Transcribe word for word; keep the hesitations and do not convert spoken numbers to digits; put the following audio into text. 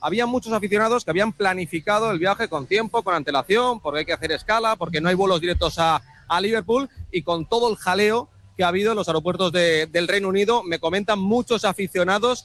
había muchos aficionados que habían planificado el viaje con tiempo, con antelación, porque hay que hacer escala, porque no hay vuelos directos a, a Liverpool, y con todo el jaleo que ha habido en los aeropuertos de, del Reino Unido, me comentan muchos aficionados